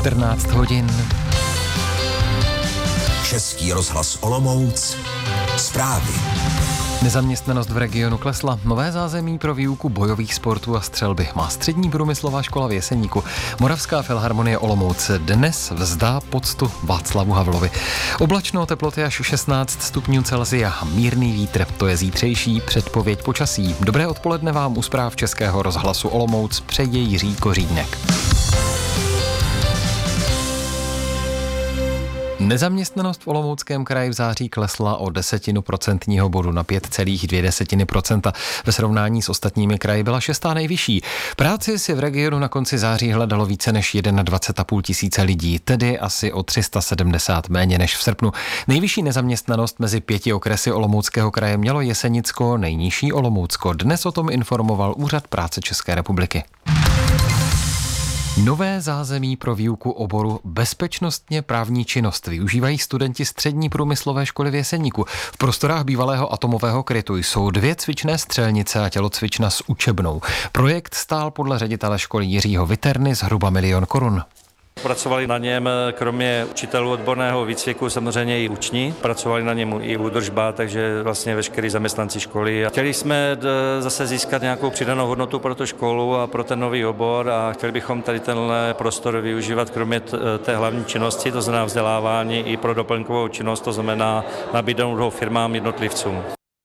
14 hodin. Český rozhlas Olomouc. Zprávy. Nezaměstnanost v regionu klesla. Nové zázemí pro výuku bojových sportů a střelby má střední průmyslová škola v Jeseníku. Moravská filharmonie Olomouc dnes vzdá poctu Václavu Havlovi. Oblačno, teploty až 16 stupňů Celsia, mírný vítr. To je zítřejší předpověď počasí. Dobré odpoledne vám u zpráv Českého rozhlasu Olomouc přeje Jiří Kořídnek. Nezaměstnanost v Olomouckém kraji v září klesla o 10% bodu na 5,2%. Ve srovnání s ostatními kraji byla šestá nejvyšší. Práci si v regionu na konci září hledalo více než 21,5 tisíce lidí, tedy asi o 370 méně než v srpnu. Nejvyšší nezaměstnanost mezi 5 okresy Olomouckého kraje mělo Jesenicko, nejnižší Olomoucko. Dnes o tom informoval Úřad práce České republiky. Nové zázemí pro výuku oboru bezpečnostně právní činnost využívají studenti střední průmyslové školy v Jeseníku. V prostorách bývalého atomového krytu jsou 2 cvičné střelnice a tělocvična s učebnou. Projekt stál podle ředitele školy Jiřího Viterny zhruba 1 000 000 korun. Pracovali na něm kromě učitelů odborného výcviku samozřejmě i uční. Pracovali na něm i údržba, takže vlastně veškerý zaměstnanci školy. A chtěli jsme zase získat nějakou přidanou hodnotu pro tu školu a pro ten nový obor a chtěli bychom tady tenhle prostor využívat kromě té hlavní činnosti, to znamená vzdělávání, i pro doplňkovou činnost, to znamená nabídnout ho firmám, jednotlivcům.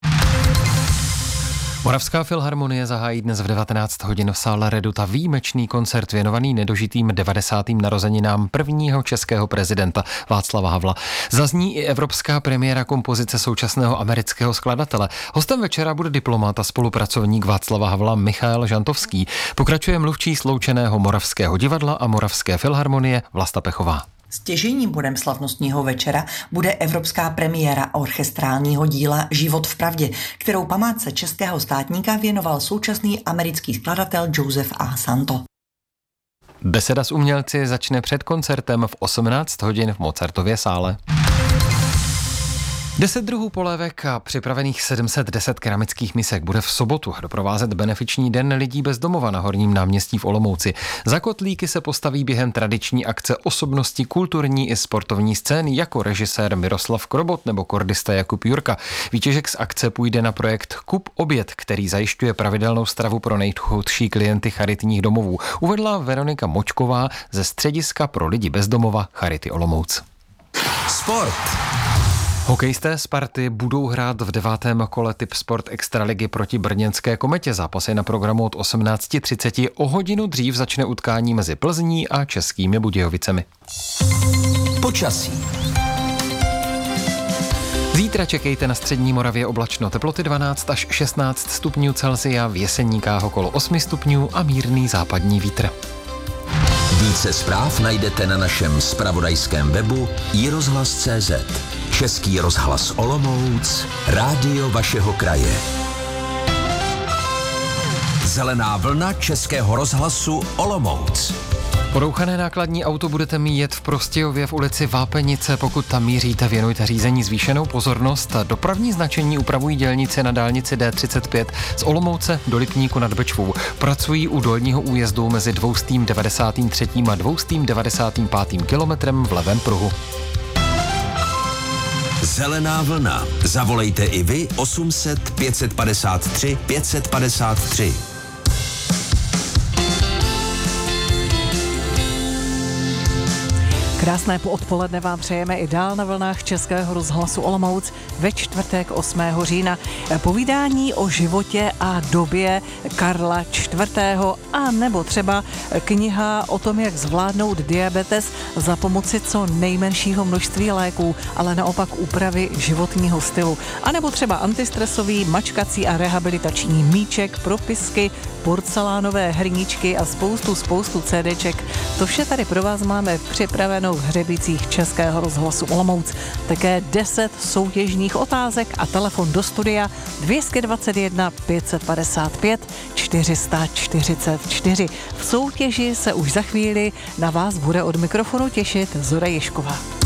Moravská filharmonie zahájí dnes v 19 hodin v sále Reduta výjimečný koncert věnovaný nedožitým 90. narozeninám prvního českého prezidenta Václava Havla. Zazní i evropská premiéra kompozice současného amerického skladatele. Hostem večera bude diplomat a spolupracovník Václava Havla Michael Žantovský. Pokračuje mluvčí sloučeného Moravského divadla a Moravské filharmonie Vlasta Pechová. Stěžejním bodem slavnostního večera bude evropská premiéra orchestrálního díla Život v pravdě, kterou památce českého státníka věnoval současný americký skladatel Joseph A. Santo. Beseda s umělci začne před koncertem v 18 hodin v Mozartově sále. 10 druhů polévek a připravených 710 keramických misek bude v sobotu doprovázet benefiční den lidí bez domova na Horním náměstí v Olomouci. Za kotlíky se postaví během tradiční akce osobnosti kulturní i sportovní scény jako režisér Miroslav Krobot nebo kordista Jakub Jurka. Výtěžek z akce půjde na projekt Kup oběd, který zajišťuje pravidelnou stravu pro nejchudší klienty charitních domovů, uvedla Veronika Močková ze Střediska pro lidi bez domova Charity Olomouc. Sport. Hokejisté Sparty budou hrát v 9. kole Typ Sport Extraligy proti brněnské Kometě. Zápas je na programu od 18:30. O hodinu dřív začne utkání mezi Plzní a Českými Budějovicemi. Počasí. Zítra čekejte na střední Moravě oblačno, teploty 12 až 16 stupňů Celsia, v Jeseníkách okolo 8 stupňů a mírný západní vítr. Více zpráv najdete na našem zpravodajském webu iRozhlas.cz. Český rozhlas Olomouc, rádio vašeho kraje. Zelená vlna Českého rozhlasu Olomouc. Porouchané nákladní auto budete mít v Prostějově v ulici Vápenice. Pokud tam míříte, věnujte řízení zvýšenou pozornost. Dopravní značení upravují dělnici na dálnici D35 z Olomouce do Lipníku nad Bečvou. Pracují u dolního újezdu mezi 293. a 295. kilometrem v levém pruhu. Zelená vlna. Zavolejte i vy 800 553 553. Krásné poodpoledne vám přejeme i dál na vlnách Českého rozhlasu Olomouc ve čtvrtek 8. října. Povídání o životě a době Karla IV. A nebo třeba kniha o tom, jak zvládnout diabetes za pomoci co nejmenšího množství léků, ale naopak úpravy životního stylu. A nebo třeba antistresový, mačkací a rehabilitační míček, propisky, porcelánové hrníčky a spoustu CDček. To vše tady pro vás máme připraveno v hřebících Českého rozhlasu Olomouc. Také 10 soutěžních otázek a telefon do studia 221 555 444. V soutěži se už za chvíli na vás bude od mikrofonu těšit Zora Ježková.